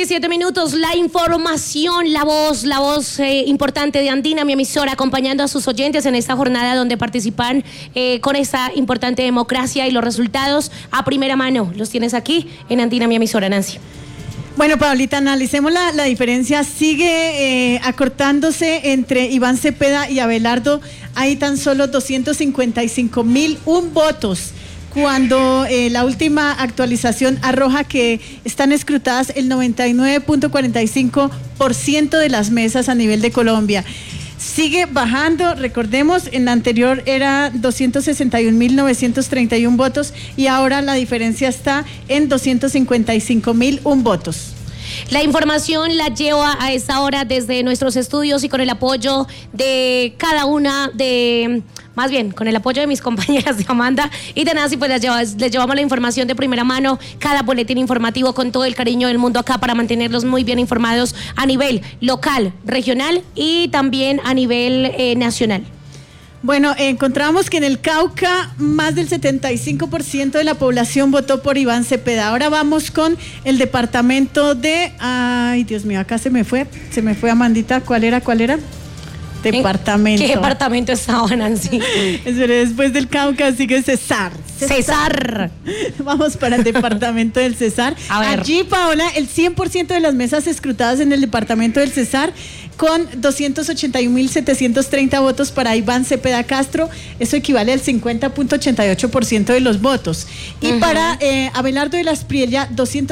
8:17, la información, la voz importante de Andina, mi emisora, acompañando a sus oyentes en esta jornada donde participan con esta importante democracia y los resultados a primera mano. Los tienes aquí en Andina, mi emisora, Nancy. Bueno, Pablita, analicemos la diferencia. Sigue acortándose entre Iván Cepeda y Abelardo. Hay tan solo 255.001 votos. Cuando la última actualización arroja que están escrutadas el 99.45% de las mesas a nivel de Colombia. Sigue bajando, recordemos, en la anterior era 261.931 votos y ahora la diferencia está en 255.001 votos. La información la lleva a esta hora desde nuestros estudios y con el apoyo de cada una de... Más bien, con el apoyo de mis compañeras de Amanda y de Nancy, pues les llevamos la información de primera mano, cada boletín informativo con todo el cariño del mundo acá para mantenerlos muy bien informados a nivel local, regional y también a nivel nacional. Bueno, encontramos que en el Cauca más del 75% de la población votó por Iván Cepeda. Ahora vamos con el departamento de... Ay, Dios mío, acá se me fue Amandita. ¿Cuál era? Departamento. ¿Qué departamento estaba, Nancy? Después del Cauca sigue Cesar. Vamos para el departamento del Cesar. Allí, Paola, el 100% de las mesas escrutadas en el departamento del Cesar, con 281.730 votos para Iván Cepeda Castro. Eso equivale al 50.88% de los votos. Y para Abelardo de la Espriella,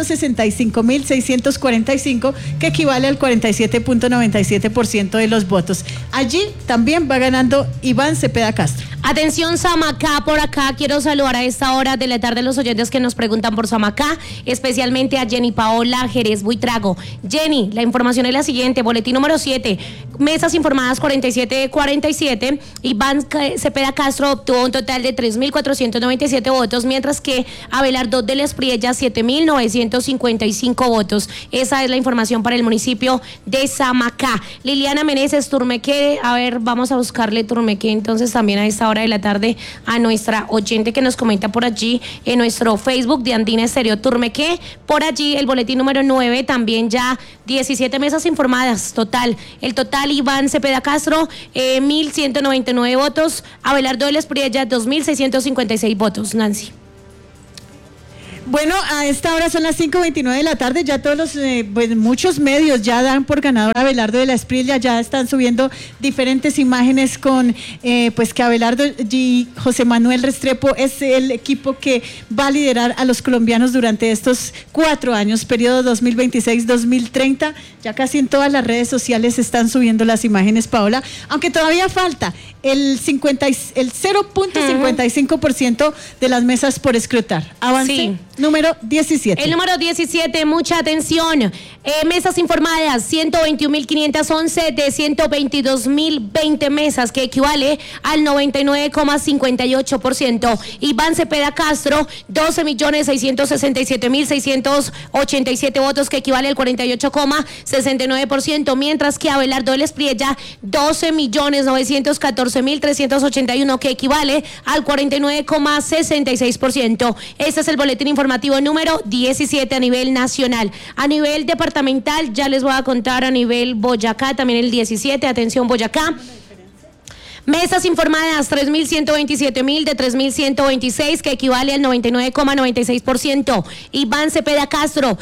265.645, que equivale al 47.97% de los votos. Allí también va ganando Iván Cepeda Castro. Atención, Samacá, por acá quiero saludar a esta hora de la tarde a los oyentes que nos preguntan por Samacá, especialmente a Jenny Paola Jerez Buitrago. Jenny, la información es la siguiente: boletín número 7, mesas informadas 47-47, Iván Cepeda Castro obtuvo un total de 3.497 votos, mientras que Abelardo de la Espriella 7.955 votos. Esa es la información para el municipio de Samacá. Liliana Meneses, Turmeque, a ver, vamos a buscarle Turmeque entonces también a esta hora de la tarde a nuestra oyente que nos comenta por allí en nuestro Facebook de Andina Estéreo Turmeque. Por allí el boletín número 9, también ya 17 mesas informadas total. El total: Iván Cepeda Castro 1.199 votos, Abelardo de la Espriella 2.656 votos. Nancy. Bueno, a esta hora son las 5:29 de la tarde, ya todos los, pues muchos medios ya dan por ganador a Abelardo de la Espriella, ya están subiendo diferentes imágenes con, pues que Abelardo y José Manuel Restrepo es el equipo que va a liderar a los colombianos durante estos 4 años, periodo 2026-2030, ya casi en todas las redes sociales están subiendo las imágenes, Paola, aunque todavía falta el 0.55% de las mesas por escrutar. Avance. Sí. Número 17. El número 17, mucha atención. Mesas informadas, 121.511 de 122.020 mesas, que equivale al 99,58%. Iván Cepeda Castro, 12.667.687 votos, que equivale al 48,69%, mientras que Abelardo de la Espriella, 12.914.381, que equivale al 49,66%. Este es el boletín informativo número 17 a nivel nacional. A nivel departamental, ya les voy a contar a nivel Boyacá, también el 17, atención Boyacá. Mesas informadas, 3.127.000 de 3.126, que equivale al 99,96%. Iván Cepeda Castro,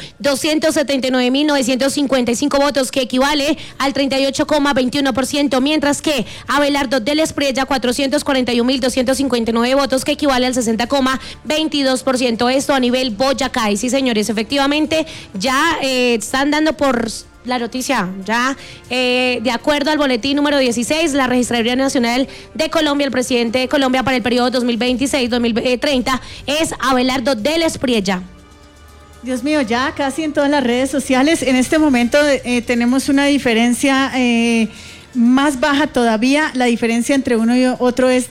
279.955 votos, que equivale al 38,21%, mientras que Abelardo de la Espriella, 441.259 votos, que equivale al 60,22%. Esto a nivel Boyacá. Y sí, señores, efectivamente ya están dando por la noticia, ya de acuerdo al boletín número 16, la Registraduría Nacional de Colombia, el presidente de Colombia para el periodo 2026-2030 es Abelardo de la Espriella. Dios mío, ya casi en todas las redes sociales. En este momento tenemos una diferencia más baja todavía. La diferencia entre uno y otro es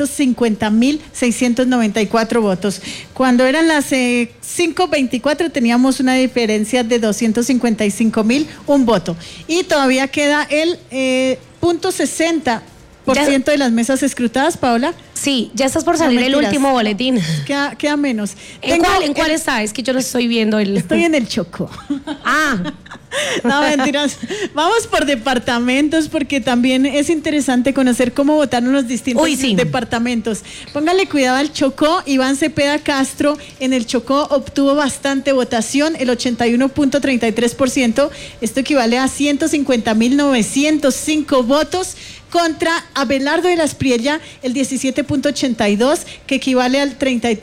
250.694 votos. Cuando eran las 5:24 teníamos una diferencia de 255.001 voto. Y todavía queda el .60% de las mesas escrutadas, Paola. Sí, ya estás por salir el mentiras. último boletín. Queda menos. ¿En cuál está? Es que yo no estoy viendo el... Estoy en el Chocó. Ah, No, mentiras. Vamos por departamentos porque también es interesante conocer cómo votaron los distintos departamentos. Póngale cuidado al Chocó. Iván Cepeda Castro en el Chocó obtuvo bastante votación, el 81.33%. Esto equivale a 150.905 votos. Contra Abelardo de la Espriella, el 17.82, que equivale al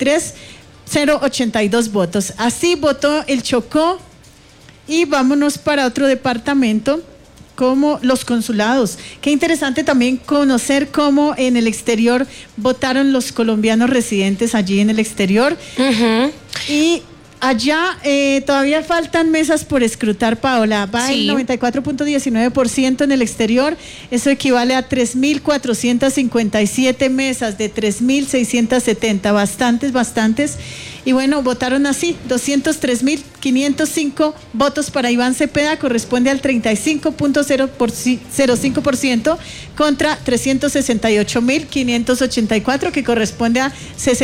33.082 votos. Así votó el Chocó. Y vámonos para otro departamento, como los consulados. Qué interesante también conocer cómo en el exterior votaron los colombianos residentes allí en el exterior. Uh-huh. Y allá todavía faltan mesas por escrutar, Paola. Va el 94.19% en el exterior. Eso equivale a 3.457 mesas de 3.670. Bastantes. Y bueno, votaron así, 203.505 votos para Iván Cepeda, corresponde al 35.05% contra 368.584, que corresponde a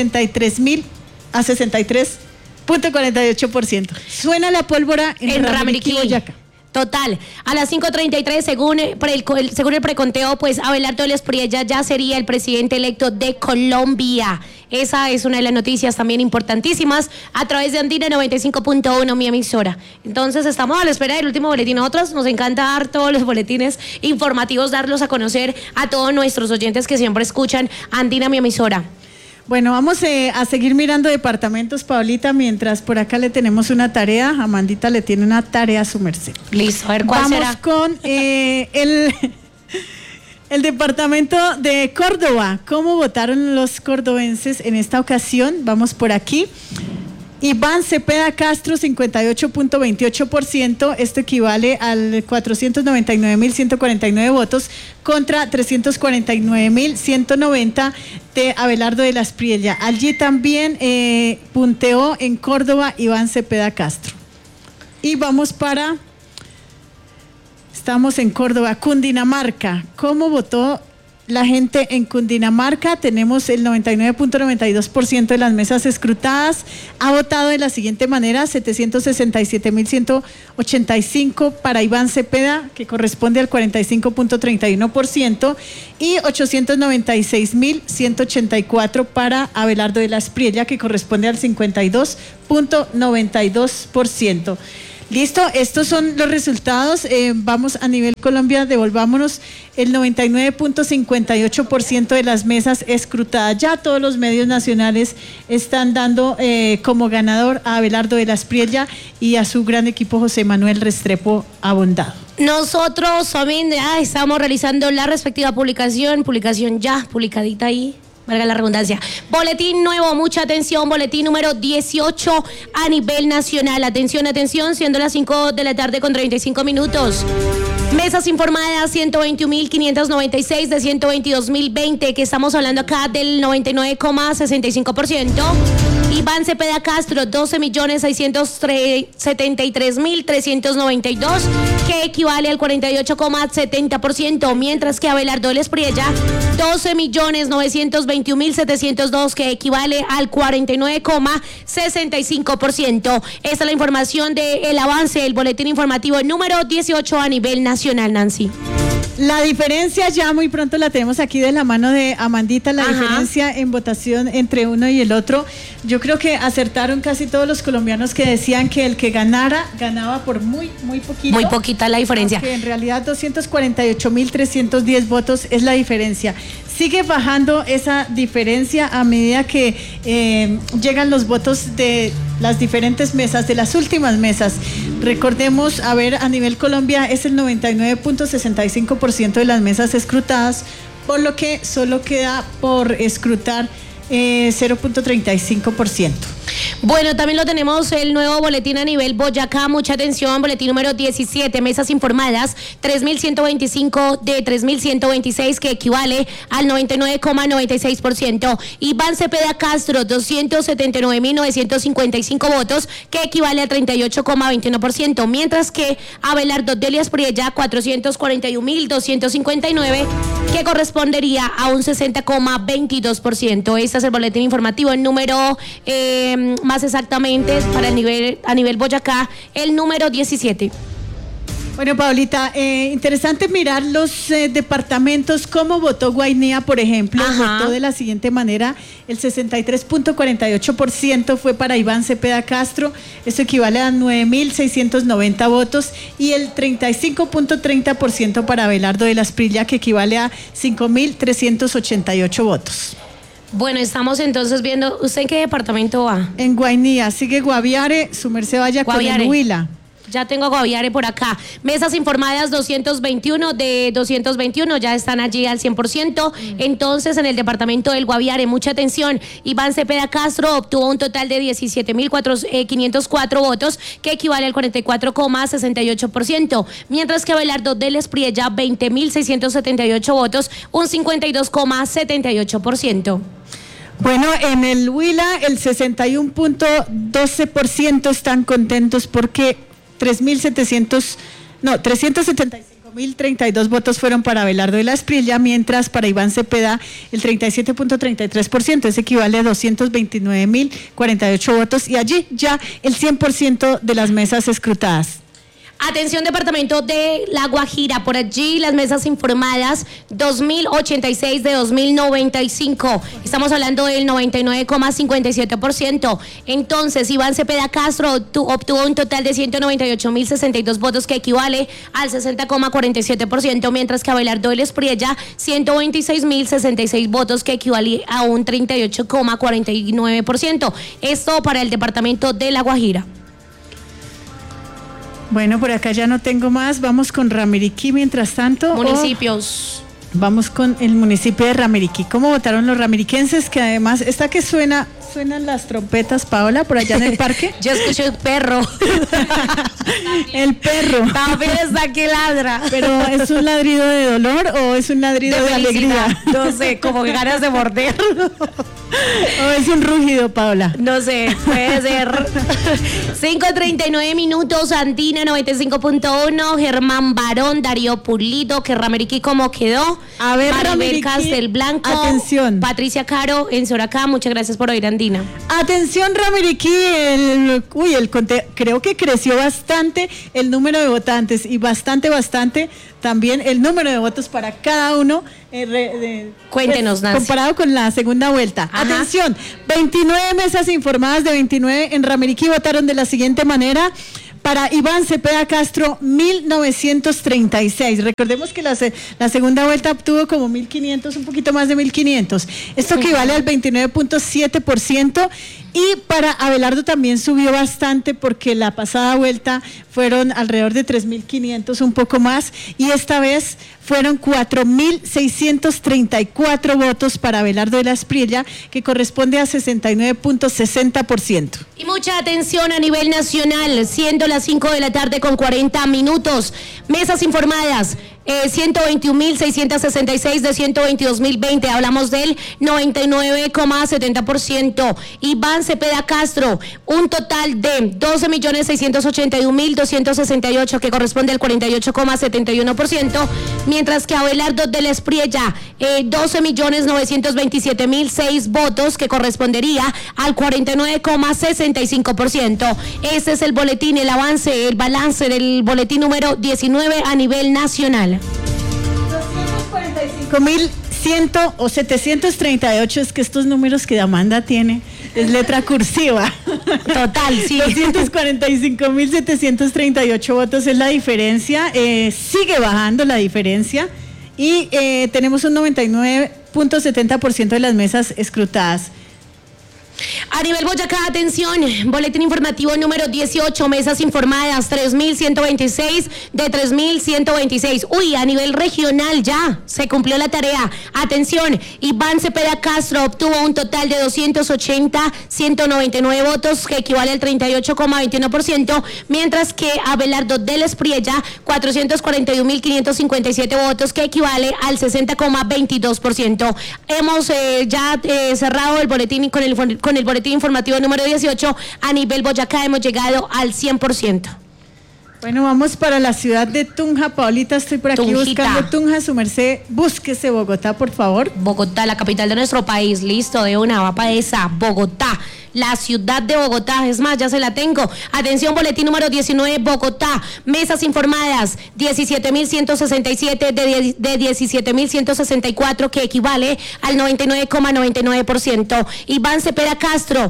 63.48%. Suena la pólvora en Ramiriquí, Boyacá. Total, a las 5:33, según el preconteo, pues Abelardo de la Espriella ya sería el presidente electo de Colombia. Esa es una de las noticias también importantísimas a través de Andina 95.1, mi emisora. Entonces estamos a la espera del último boletín. Nosotros nos encanta dar todos los boletines informativos, darlos a conocer a todos nuestros oyentes que siempre escuchan Andina, mi emisora. Bueno, vamos a seguir mirando departamentos, Paulita, mientras por acá le tenemos una tarea. Amandita le tiene una tarea a su merced. Listo, a ver cuál será. Vamos con el departamento de Córdoba. ¿Cómo votaron los cordobenses en esta ocasión? Vamos por aquí. Iván Cepeda Castro, 58.28%, esto equivale al 499.149 votos contra 349.190 de Abelardo de la Espriella. Allí también punteó en Córdoba Iván Cepeda Castro. Y estamos en Córdoba, Cundinamarca. ¿Cómo votó la gente en Cundinamarca? Tenemos el 99.92% de las mesas escrutadas. Ha votado de la siguiente manera: 767.185 para Iván Cepeda, que corresponde al 45.31%, y 896.184 para Abelardo de la Espriella, que corresponde al 52.92%. Listo, estos son los resultados. Vamos a nivel Colombia, devolvámonos. El 99.58% de las mesas escrutadas. Ya todos los medios nacionales están dando como ganador a Abelardo de la Espriella y a su gran equipo José Manuel Restrepo Abondado. Nosotros también estamos realizando la respectiva publicación ya publicadita ahí, valga la redundancia. Boletín nuevo, mucha atención, boletín número 18 a nivel nacional. Atención, siendo las 5 de la tarde con 35 minutos. Mesas informadas, 121.596 de 122.020, que estamos hablando acá del 99,65%. Iván Cepeda Castro, 12.673.392, que equivale al 48,70%, mientras que Abelardo de la Espriella, 12.921.702, que equivale al 49,65%. Esta es la información del avance del boletín informativo número 18 a nivel nacional, Nancy. La diferencia ya muy pronto la tenemos aquí de la mano de Amandita, la diferencia en votación entre uno y el otro. Yo creo que acertaron casi todos los colombianos que decían que el que ganaba por muy poquito. Muy poquita la diferencia. Que en realidad 248.310 votos es la diferencia. Sigue bajando esa diferencia a medida que llegan los votos de las diferentes mesas, de las últimas mesas. Recordemos, a nivel Colombia es el 99.65% de las mesas escrutadas, por lo que solo queda por escrutar 0.35%. Bueno, también lo tenemos el nuevo boletín a nivel Boyacá, mucha atención, boletín número 17, mesas informadas, 3.125 de 3.126, que equivale al 99,96%. Iván Cepeda Castro, 279.955 votos, que equivale al 38,21%, mientras que Abelardo Delias Priella, 441.259, que correspondería a un 60,22%. Este es el boletín informativo, el número más exactamente para el nivel a nivel Boyacá, el número 17. Bueno, Paulita, interesante mirar los departamentos, cómo votó Guainía, por ejemplo. Ajá. Votó de la siguiente manera: el 63.48% fue para Iván Cepeda Castro, esto equivale a 9.690 votos, y el 35.30% para Abelardo de la Espriella, que equivale a 5.388 votos. Bueno, estamos entonces viendo, ¿usted en qué departamento va? En Guainía sigue Guaviare, su merced vaya Guaviare. con el Huila. Ya tengo a Guaviare por acá. Mesas informadas 221 de 221 ya están allí al 100%. Entonces, en el departamento del Guaviare, mucha atención. Iván Cepeda Castro obtuvo un total de 17.504 votos, que equivale al 44,68%. Mientras que Abelardo de la Espriella, 20.678 votos, un 52,78%. Bueno, en el Huila, el 61.12% están contentos porque 375.032 votos fueron para Abelardo de la Espriella, mientras para Iván Cepeda el 37.33%, eso equivale a 229.048 votos, y allí ya el 100% de las mesas escrutadas. Atención, departamento de La Guajira, por allí las mesas informadas, 2.086 de 2.095, estamos hablando del 99,57%. Entonces, Iván Cepeda Castro obtuvo un total de 198.062 votos, que equivale al 60,47%, mientras que Abelardo de la Espriella, 126.066 votos, que equivale a un 38,49%. Esto para el departamento de La Guajira. Bueno, por acá ya no tengo más. Vamos con Ramiriquí mientras tanto. Municipios. Vamos con el municipio de Ramiriquí. ¿Cómo votaron los ramiriquenses? Que además, esta que suenan las trompetas, Paola, por allá en el parque. Yo escucho el perro. El perro. También está que ladra. ¿Pero es un ladrido de dolor o es un ladrido de alegría? No sé, como ganas de morder. ¿O es un rugido, Paola? No sé, puede ser. 5:39 minutos, Andina 95.1, Germán Barón, Darío Pulido, que Ramiriquí cómo quedó. A ver, Maribel Ramiriquí, Castelblanco. atención. Patricia Caro en Soracá, muchas gracias por oír, Andina. Atención, Ramiriquí, creo que creció bastante el número de votantes y bastante también el número de votos para cada uno. Cuéntenos, Nancy. Comparado con la segunda vuelta. Ajá. Atención, 29 mesas informadas de 29 en Ramiriquí votaron de la siguiente manera. Para Iván Cepeda Castro, 1.936. Recordemos que la segunda vuelta obtuvo como 1.500, un poquito más de 1.500. Esto equivale al 29.7%. Y para Abelardo también subió bastante, porque la pasada vuelta fueron alrededor de 3.500, un poco más, y esta vez fueron 4.634 votos para Abelardo de la Espriella, que corresponde a 69.60%. Y mucha atención a nivel nacional, siendo las 5 de la tarde con 40 minutos. Mesas informadas. 121.666 de 122.020, hablamos del 99,70%. Iván Cepeda Castro, un total de 12.681.268, que corresponde al 48,71%, mientras que Abelardo de la Espriella, 12.927.006 votos, que correspondería al 49,65%. Este es el boletín, el balance del boletín número 19 a nivel nacional. 245.100 o 738, es que estos números que Amanda tiene es letra cursiva. Total, sí. 245.738 votos es la diferencia. Sigue bajando la diferencia y tenemos un 99.70% de las mesas escrutadas. A nivel Boyacá, atención, boletín informativo número 18, mesas informadas, 3.126 de 3.126. Uy, a nivel regional ya se cumplió la tarea. Atención, Iván Cepeda Castro obtuvo un total de 280.199 votos, que equivale al 38,21%, mientras que Abelardo del Espriella, 441.557 votos, que equivale al 60,22%. Hemos ya cerrado el boletín con el boletín informativo número 18. A nivel Boyacá hemos llegado al 100%. Bueno, vamos para la ciudad de Tunja. Paulita, estoy por aquí buscando Tunja. Su merced, búsquese Bogotá, por favor. Bogotá, la capital de nuestro país. Listo, de una, va para esa. Bogotá, la ciudad de Bogotá. Es más, ya se la tengo. Atención, boletín número 19, Bogotá. Mesas informadas, 17.167 de 17.164, que equivale al 99,99%. Iván Cepeda Castro,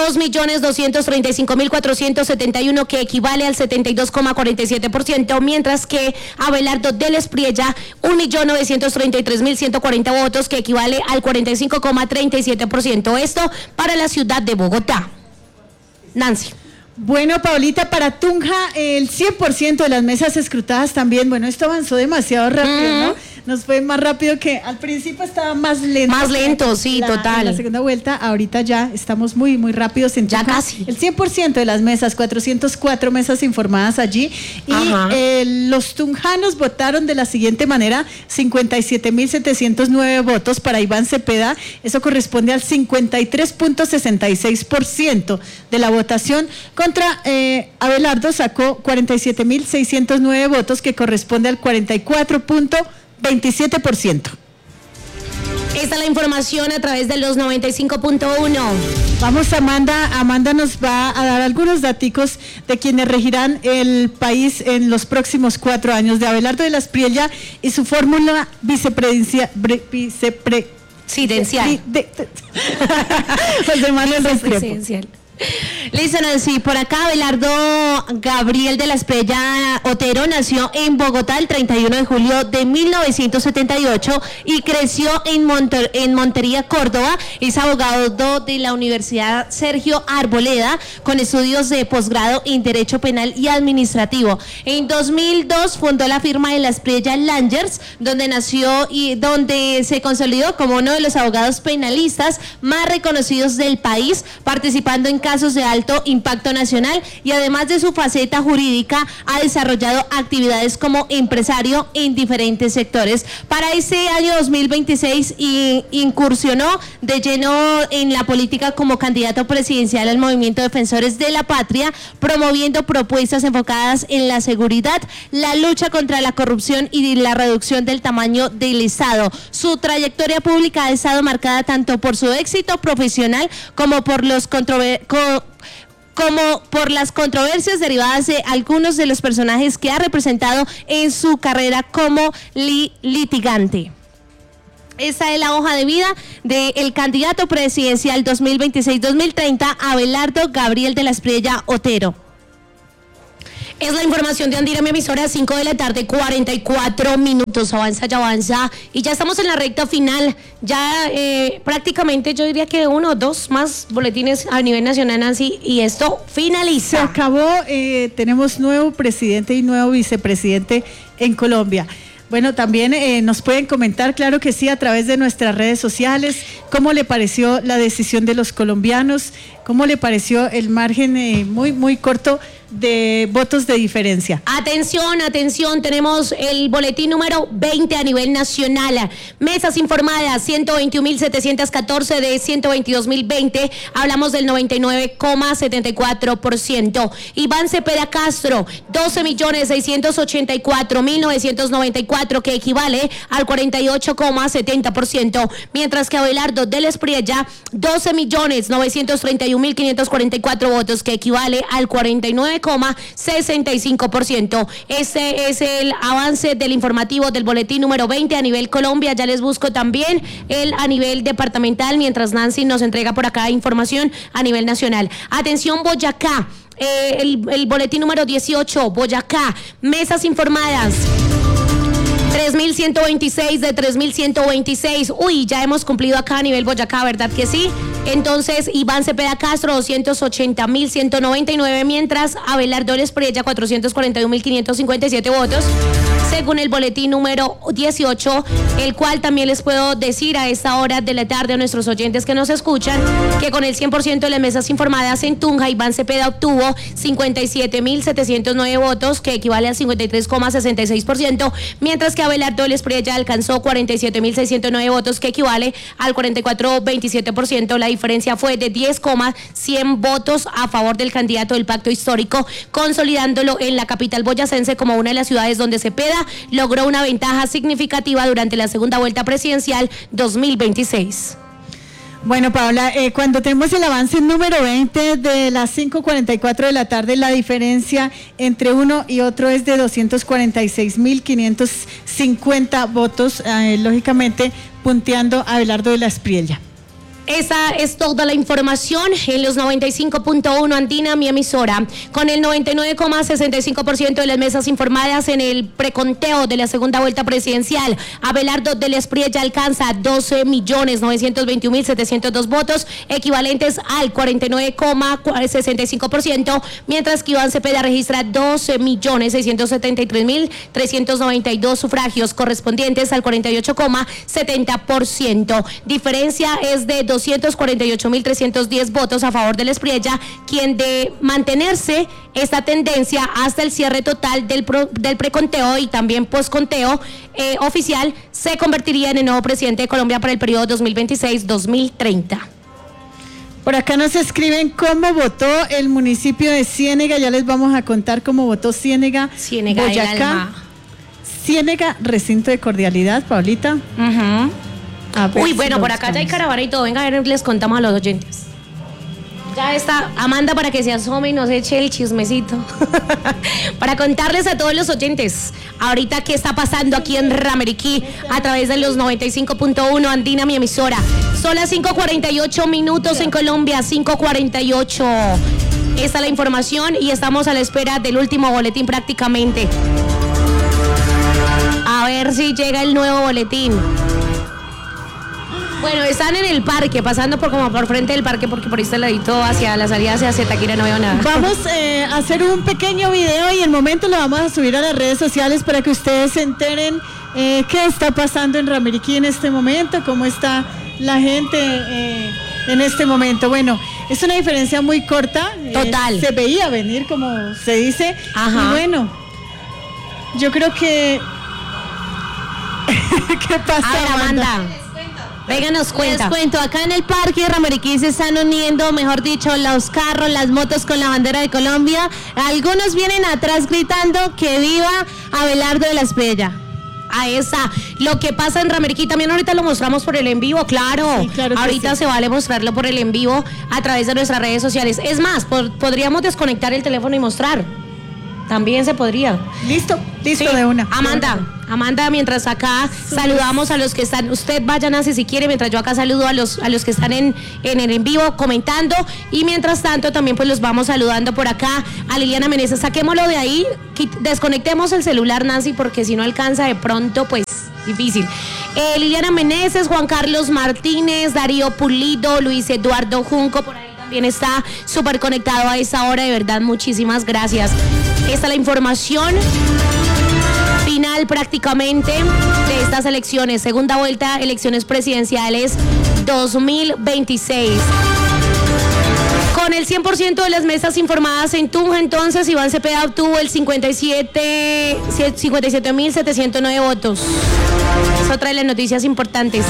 2.235.471, que equivale al 72,47%, mientras que Abelardo del Espriella, 1.933.140 votos, que equivale al 45,37%. Esto para la ciudad de Bogotá. Nancy. Bueno, Paulita, para Tunja, el 100% de las mesas escrutadas también. Bueno, esto avanzó demasiado rápido, ¿no? Nos fue más rápido que al principio, estaba más lento. Más lento, sí, total. En la segunda vuelta, ahorita ya estamos muy, muy rápidos en Tunja. Ya casi. El 100% de las mesas, 404 mesas informadas allí. Y los tunjanos votaron de la siguiente manera: 57.709 votos para Iván Cepeda. Eso corresponde al 53,66% de la votación. Contra Abelardo sacó 47.609 votos, que corresponde al 44,27%. Esta es la información a través de los 95.1. Vamos, Amanda nos va a dar algunos daticos de quienes regirán el país en los próximos 4 años, de Abelardo de la Espriella y su fórmula vicepresidencial. José Manuel Restrepo. Listo, Nancy, por acá Abelardo Gabriel de la Espriella Otero nació en Bogotá el 31 de julio de 1978 y creció en Montería, Córdoba. Es abogado de la Universidad Sergio Arboleda, con estudios de posgrado en Derecho Penal y Administrativo. En 2002 fundó la firma de la Espriella Langers, donde nació y donde se consolidó como uno de los abogados penalistas más reconocidos del país, participando en casos de alto impacto nacional, y además de su faceta jurídica ha desarrollado actividades como empresario en diferentes sectores. Para este año 2026 incursionó de lleno en la política como candidato presidencial al Movimiento Defensores de la Patria, promoviendo propuestas enfocadas en la seguridad, la lucha contra la corrupción y la reducción del tamaño del Estado. Su trayectoria pública ha estado marcada tanto por su éxito profesional como por las controversias derivadas de algunos de los personajes que ha representado en su carrera como litigante. Esta es la hoja de vida del candidato presidencial 2026-2030, Abelardo Gabriel de la Espriella Otero. Es la información de Andina, mi emisora, 5 de la tarde, 44 minutos. Avanza, ya avanza. Y ya estamos en la recta final. Ya prácticamente yo diría que 1 o 2 más boletines a nivel nacional, Nancy, y esto finaliza. Se acabó. Tenemos nuevo presidente y nuevo vicepresidente en Colombia. Bueno, también nos pueden comentar, claro que sí, a través de nuestras redes sociales, cómo le pareció la decisión de los colombianos, cómo le pareció el margen muy, muy corto de votos de diferencia. Atención, atención, tenemos el boletín número 20 a nivel nacional. Mesas informadas, 121.714 de 122.020, hablamos del 99,74%. Iván Cepeda Castro, 12.684.994, que equivale al 48,70%, mientras que Abelardo del Espriella, 12.931.544 votos, que equivale al 49,65%. Este es el avance del informativo del boletín número 20 a nivel Colombia. Ya les busco también el a nivel departamental, mientras Nancy nos entrega por acá información a nivel nacional. Atención, Boyacá, el boletín número 18, Boyacá, mesas informadas. 3.126 de 3.126. Uy, ya hemos cumplido acá a nivel Boyacá, ¿verdad que sí? Entonces, Iván Cepeda Castro, 280.199, mientras Abelardo Espriella, 441.557 votos, según el boletín número 18, el cual también les puedo decir a esta hora de la tarde a nuestros oyentes que nos escuchan, que con el 100% de las mesas informadas en Tunja, Iván Cepeda obtuvo 57.709 votos, que equivale al 53,66%, mientras que Abelardo Espriella alcanzó 47.609 votos, que equivale al 44,27%. La diferencia fue de 10,100 votos a favor del candidato del Pacto Histórico, consolidándolo en la capital boyacense como una de las ciudades donde Cepeda logró una ventaja significativa durante la segunda vuelta presidencial 2026. Bueno, Paola, cuando tenemos el avance número 20 de las 5:44 de la tarde, la diferencia entre uno y otro es de 246.550 votos, lógicamente punteando a Abelardo Espriella. Esa es toda la información en los 95.1 Andina, mi emisora, con el 99,65% de las mesas informadas en el preconteo de la segunda vuelta presidencial. Abelardo Espriella alcanza 12.921.702 votos, equivalentes al 49,65%, mientras que Iván Cepeda registra 12.673.392 sufragios, correspondientes al 48,70%. Diferencia es de 248.310 votos a favor de Espriella, quien de mantenerse esta tendencia hasta el cierre total del preconteo y también postconteo oficial, se convertiría en el nuevo presidente de Colombia para el periodo 2026-2030. Por acá nos escriben cómo votó el municipio de Ciénega. Ya les vamos a contar cómo votó Ciénega, Boyacá. Ciénega, recinto de cordialidad, Paulita. Uy, bueno, por acá ya hay caravana y todo. Venga, a ver, les contamos a los oyentes. Ya está Amanda para que se asome y nos eche el chismecito. Para contarles a todos los oyentes ahorita qué está pasando aquí en Rameriquí a través de los 95.1 Andina, mi emisora. Son las 5:48 minutos en Colombia, 5:48. Esta es la información y estamos a la espera del último boletín prácticamente. A ver si llega el nuevo boletín. Bueno, están en el parque, pasando por frente del parque, porque por ahí está el ladito hacia la salida hacia Taquira, no veo nada. Vamos a hacer un pequeño video y en el momento lo vamos a subir a las redes sociales para que ustedes se enteren qué está pasando en Rameriquí en este momento, cómo está la gente en este momento. Bueno, es una diferencia muy corta. Total. Se veía venir, como se dice. Ajá. Y bueno, yo creo que... ¿Qué pasa, A ver, Amanda? Venga, nos cuenta. Les cuento, acá en el parque de Rameriquí se están uniendo, mejor dicho, los carros, las motos con la bandera de Colombia. Algunos vienen atrás gritando que viva Abelardo Espriella. A esa, lo que pasa en Rameriquí también ahorita lo mostramos por el en vivo, claro. Sí, claro que ahorita sí. se vale mostrarlo por el en vivo a través de nuestras redes sociales. Es más, podríamos desconectar el teléfono y mostrar. También se podría. Listo, Sí. de una. Amanda, mientras acá saludamos a los que están, usted vayan así si quiere, mientras yo acá saludo a los que están en el en vivo comentando, y mientras tanto también pues los vamos saludando por acá a Liliana Meneses. Saquémoslo de ahí, desconectemos el celular, Nancy, porque si no alcanza de pronto, pues difícil. Liliana Meneses, Juan Carlos Martínez, Darío Pulido, Luis Eduardo Junco, por ahí también está súper conectado a esa hora, de verdad, muchísimas gracias. Esta es la información final prácticamente de estas elecciones, segunda vuelta, elecciones presidenciales 2026. Con el 100% de las mesas informadas en Tunja, entonces, Iván Cepeda obtuvo el 57.709 votos. Es otra de las noticias importantes.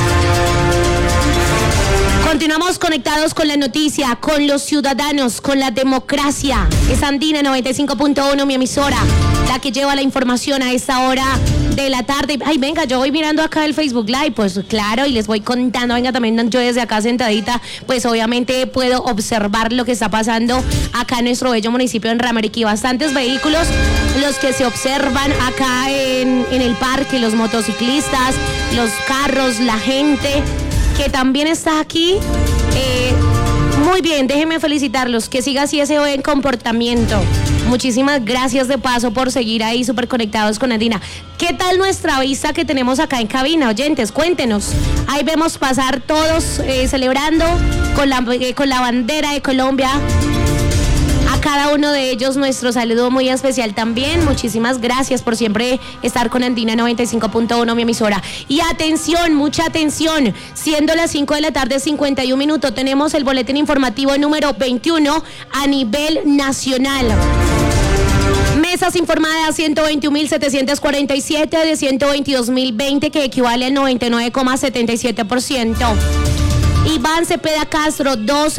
Continuamos conectados con la noticia, con los ciudadanos, con la democracia. Es Andina 95.1, mi emisora, la que lleva la información a esta hora de la tarde. Ay, venga, yo voy mirando acá el Facebook Live, pues claro, y les voy contando. Venga, también yo desde acá sentadita, pues obviamente puedo observar lo que está pasando acá en nuestro bello municipio en Rameriquí. Bastantes vehículos los que se observan acá en el parque, los motociclistas, los carros, la gente que también está aquí Muy bien, déjenme felicitarlos, que siga así ese buen comportamiento. Muchísimas gracias de paso por seguir ahí súper conectados con Andina. ¿Qué tal nuestra vista que tenemos acá en cabina? Oyentes, cuéntenos. Ahí vemos pasar todos celebrando con la bandera de Colombia. A cada uno de ellos nuestro saludo muy especial también. Muchísimas gracias por siempre estar con Andina 95.1, mi emisora. Y atención, mucha atención. Siendo las 5 de la tarde, 51 minutos, tenemos el boletín informativo número 21 a nivel nacional. Mesas informadas 121.747 de 122.020, que equivale al 99,77%. Iván Cepeda Castro,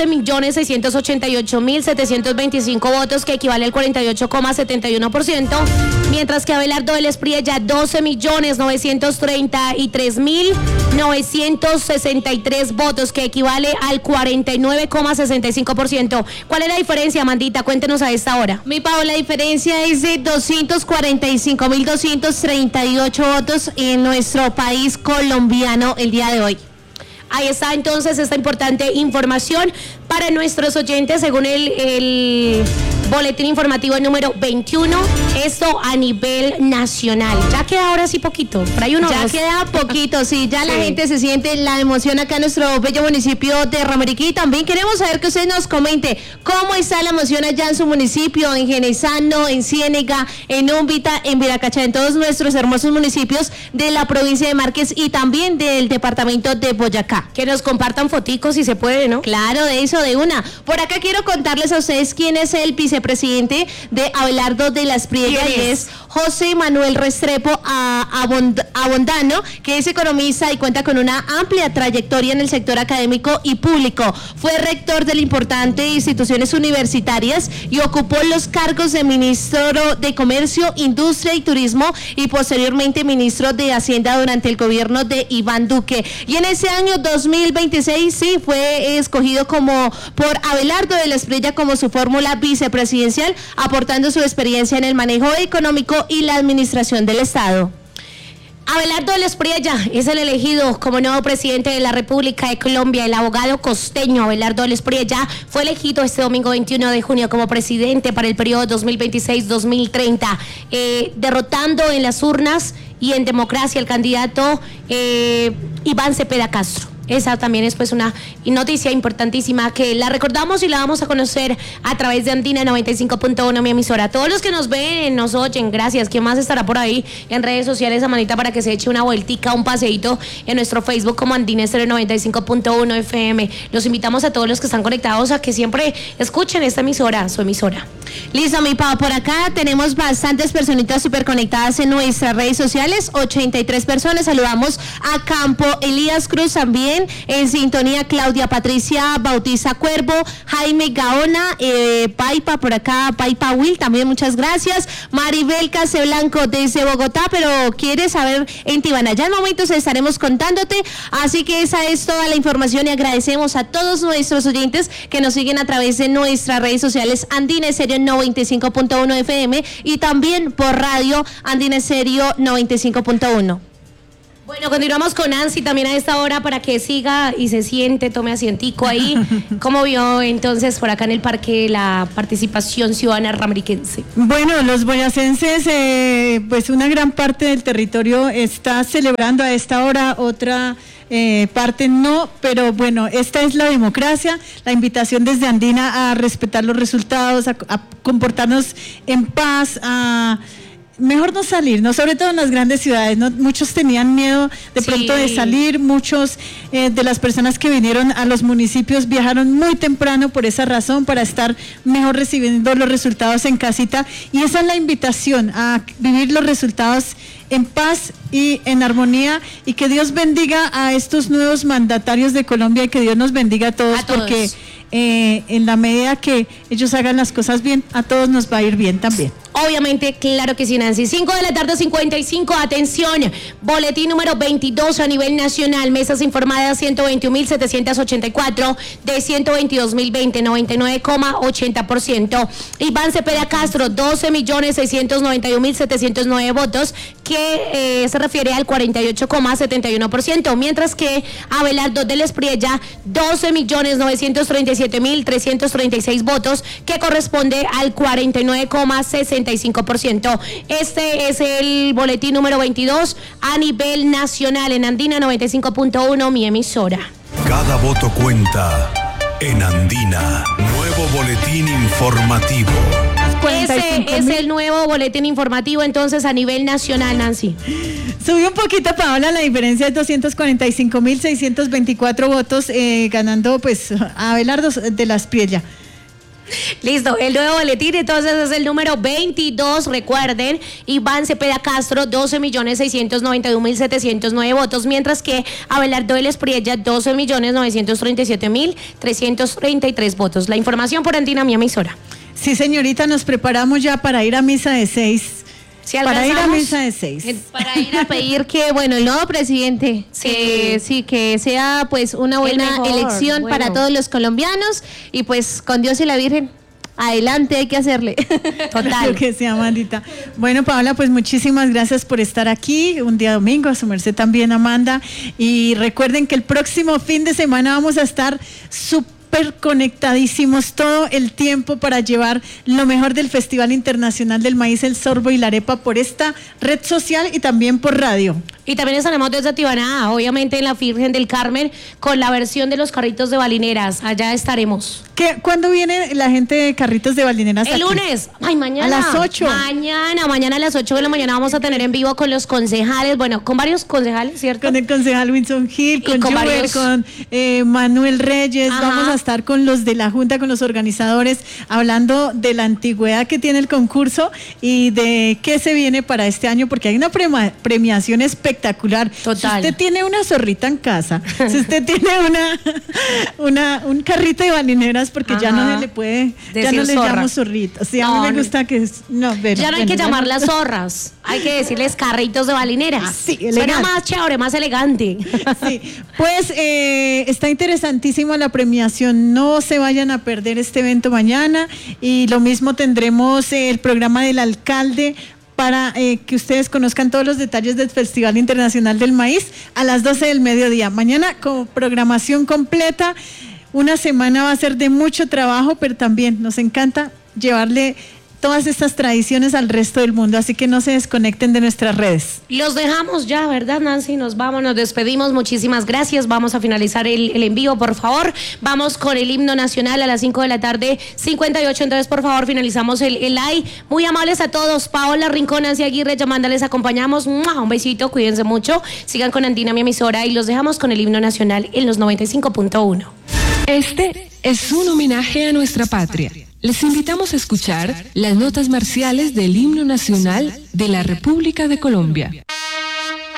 12.688.725 votos, que equivale al 48,71%, mientras que Abelardo del Espriella, 12.933.963 votos, que equivale al 49,65%. ¿Cuál es la diferencia, Amandita? Cuéntenos a esta hora. Mi Pau, la diferencia es de 245.238 votos en nuestro país colombiano el día de hoy. Ahí está entonces esta importante información para nuestros oyentes según el boletín informativo número 21, esto a nivel nacional. Ya queda ahora sí poquito, por ahí Ya queda poquito, sí, ya sí. La gente se siente la emoción acá en nuestro bello municipio de Ramariquí. También queremos saber que usted nos comente cómo está la emoción allá en su municipio, en Genesano, en Ciénega, en Úmbita, en Viracachá, en todos nuestros hermosos municipios de la provincia de Márquez y también del departamento de Boyacá. Que nos compartan foticos si se puede, ¿no? Claro, de eso, de una. Por acá quiero contarles a ustedes quién es el vicepresidente de Abelardo de la Espriella, y es José Manuel Restrepo Abondano, que es economista y cuenta con una amplia trayectoria en el sector académico y público. Fue rector de importantes instituciones universitarias y ocupó los cargos de ministro de Comercio, Industria y Turismo y posteriormente ministro de Hacienda durante el gobierno de Iván Duque. Y en ese año 2026 sí fue escogido por Abelardo de la Espriella como su fórmula vicepresidencial, aportando su experiencia en el manejo económico y la administración del Estado. Abelardo del Espriella es el elegido como nuevo presidente de la República de Colombia. El abogado costeño Abelardo del Espriella fue elegido este domingo 21 de junio como presidente para el periodo 2026-2030, derrotando en las urnas y en democracia al candidato Iván Cepeda Castro. Esa también es pues una noticia importantísima que la recordamos y la vamos a conocer a través de Andina 95.1, mi emisora. Todos los que nos ven, nos oyen, gracias. ¿Quién más estará por ahí en redes sociales, Amanita, para que se eche una vueltica, un paseíto en nuestro Facebook como Andina 95.1 FM? Los invitamos a todos los que están conectados a que siempre escuchen esta emisora, su emisora. Listo, mi Pau, por acá tenemos bastantes personitas súper conectadas en nuestras redes sociales, 83 personas. Saludamos a Campo Elías Cruz también en sintonía, Claudia Patricia Bautista Cuervo, Jaime Gaona, Paipa por acá, Paipa Will, también muchas gracias. Maribel Caseblanco desde Bogotá, pero quiere saber en Tibana. Ya en momentos estaremos contándote, así que esa es toda la información y agradecemos a todos nuestros oyentes que nos siguen a través de nuestras redes sociales Andina Estéreo 95.1 FM y también por radio Andina Estéreo 95.1. Bueno, continuamos con Nancy también a esta hora para que siga y se siente, tome asientico ahí. ¿Cómo vio entonces por acá en el parque la participación ciudadana ramariquense? Bueno, los boyacenses, pues una gran parte del territorio está celebrando a esta hora, otra parte no, pero bueno, esta es la democracia, la invitación desde Andina a respetar los resultados, a comportarnos en paz, a mejor no salir, no, sobre todo en las grandes ciudades, ¿no? Muchos tenían miedo de pronto de salir, muchos de las personas que vinieron a los municipios viajaron muy temprano por esa razón, para estar mejor recibiendo los resultados en casita, y esa es la invitación a vivir los resultados en paz y en armonía, y que Dios bendiga a estos nuevos mandatarios de Colombia y que Dios nos bendiga a todos. Porque en la medida que ellos hagan las cosas bien, a todos nos va a ir bien también. Obviamente, claro que sí, Nancy. 5 de la tarde, 55. Atención, boletín número 22 a nivel nacional. Mesas informadas 121.784 de 122.020, 99,80%. Iván Cepeda Castro, 12.691.709 votos, que se refiere al 48,71%. Mientras que Abelardo del Espriella, 12.937.336 votos, que corresponde al 49,65%. Este es el boletín número 22 a nivel nacional en Andina 95.1, mi emisora. Cada voto cuenta en Andina. Nuevo boletín informativo. Ese es el nuevo boletín informativo entonces a nivel nacional, Nancy. Subió un poquito, Paola, la diferencia es 245.624 votos, ganando pues a Abelardo de la Espriella. Listo, el nuevo boletín entonces es el número 22, recuerden, Iván Cepeda Castro, 12.691.709 votos, mientras que Abelardo del Espriella, 12.937.333 votos. La información por Andina, mi emisora. Sí, señorita, nos preparamos ya para ir a misa de 6. Si para ir a misa de 6. Para ir a pedir que, bueno, el nuevo presidente, que sea pues una buena elección para todos los colombianos y pues con Dios y la Virgen. Adelante, hay que hacerle. Total. Lo que sea, Amandita. Bueno, Paola, pues muchísimas gracias por estar aquí un día domingo, a su merced también, Amanda. Y recuerden que el próximo fin de semana vamos a estar súper conectadísimos todo el tiempo para llevar lo mejor del Festival Internacional del Maíz, el Sorbo y la Arepa por esta red social y también por radio. Y también estaremos desde Tibaná, obviamente en la Virgen del Carmen, con la versión de los carritos de balineras. Allá estaremos. ¿Cuándo viene la gente de carritos de balineras? El lunes. Ay, mañana. A las 8. Mañana a las 8 de la mañana vamos a tener en vivo con los concejales, bueno, con varios concejales, ¿cierto? Con el concejal Wilson Gil, con Juber, con Manuel Reyes. Ajá. Vamos a estar con los de la Junta, con los organizadores, hablando de la antigüedad que tiene el concurso y de qué se viene para este año, porque hay una premiación espectacular. Total. Si usted tiene una zorrita en casa, si usted tiene un carrito de balineras, porque ya no se le puede, ya no le llamo zorritas. Sí, a mí me gusta que ya no hay que llamarlas zorras, hay que decirles carritos de balineras. Sí, suena más chévere, más elegante. Sí, pues está interesantísima la premiación, no se vayan a perder este evento mañana, y lo mismo tendremos el programa del alcalde para que ustedes conozcan todos los detalles del Festival Internacional del Maíz a las 12 del mediodía. Mañana con programación completa. Una semana va a ser de mucho trabajo, pero también nos encanta llevarle todas estas tradiciones al resto del mundo, así que no se desconecten de nuestras redes. Los dejamos ya, ¿verdad, Nancy? Nos vamos, nos despedimos, muchísimas gracias. Vamos a finalizar el envío, por favor. Vamos con el himno nacional a las 5 de la tarde, 58. Entonces, por favor, finalizamos el live. Muy amables a todos. Paola Rincón, Nancy Aguirre, Yamanda, les acompañamos. Un besito, cuídense mucho. Sigan con Andina, mi emisora, y los dejamos con el himno nacional en los 95.1. Este es un homenaje a nuestra patria. Les invitamos a escuchar las notas marciales del himno nacional de la República de Colombia.